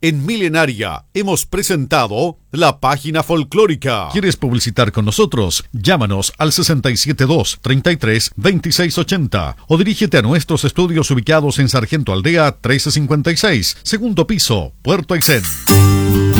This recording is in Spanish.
En Milenaria hemos presentado la página folclórica. ¿Quieres publicitar con nosotros? Llámanos al 672-33-2680 o dirígete a nuestros estudios ubicados en Sargento Aldea 1356, segundo piso, Puerto Aysén.